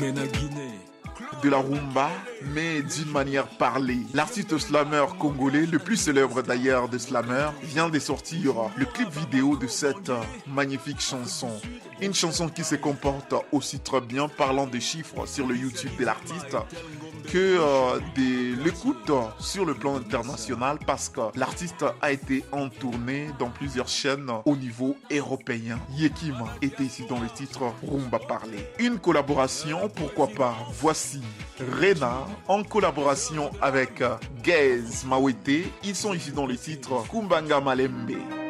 de la rumba, mais d'une manière parlée. L'artiste slammer congolais, le plus célèbre d'ailleurs de slammer, vient de sortir le clip vidéo de cette magnifique chanson. Une chanson qui se comporte aussi très bien, parlant des chiffres sur le YouTube de l'artiste, que de l'écoute sur le plan international, parce que l'artiste a été en tournée dans plusieurs chaînes au niveau européen. Yekim était ici dans le titre Rumba Parlé. Une collaboration, pourquoi pas. Voici Rena en collaboration avec Gez Mawete. Ils sont ici dans le titre Kumbanga Malembe.